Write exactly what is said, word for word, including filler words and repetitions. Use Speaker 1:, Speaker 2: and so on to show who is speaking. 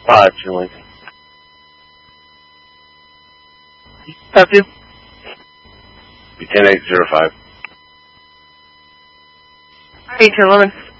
Speaker 1: Five, two Lincoln.
Speaker 2: Have you?
Speaker 1: Be ten eight zero five.
Speaker 2: Eight to eleven.